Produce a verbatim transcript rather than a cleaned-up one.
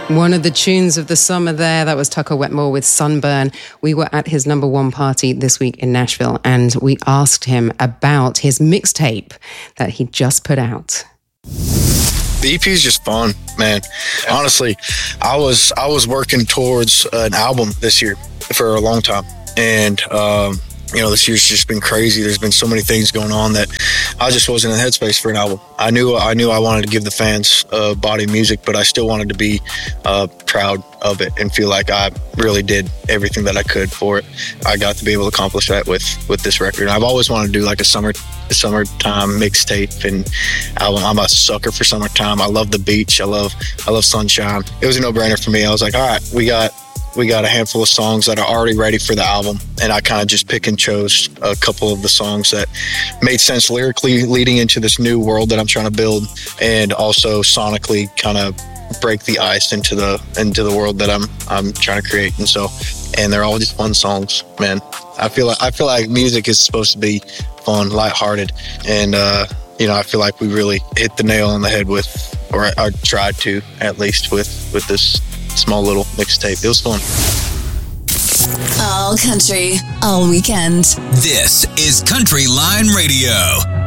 One of the tunes of the summer there, that was Tucker Wetmore with Sunburn. We were at his number one party this week in Nashville, and we asked him about his mixtape that he just put out. The E P is just fun, man. Honestly, I was I was working towards an album this year for a long time, and um, you know, this year's just been crazy. There's been so many things going on that I just wasn't in the headspace for an album. I knew I knew I wanted to give the fans uh, body music, but I still wanted to be uh, proud of it and feel like I really did everything that I could for it. I got to be able to accomplish that with with this record. And I've always wanted to do like a summer a summertime mixtape and album. I'm a sucker for summertime. I love the beach. I love I love sunshine. It was a no-brainer for me. I was like, all right, we got we got a handful of songs that are already ready for the album, and I kind of just pick and chose a couple of the songs that made sense lyrically leading into this new world that I'm trying to build, and also sonically kind of break the ice into the into the world that I'm I'm trying to create. And so, and they're all just fun songs, man. I feel like I feel like music is supposed to be fun, lighthearted, and uh, you know, I feel like we really hit the nail on the head with, or I, I tried to at least with with this small little mixtape. It was fun. All country, all weekend. This is Country Line Radio.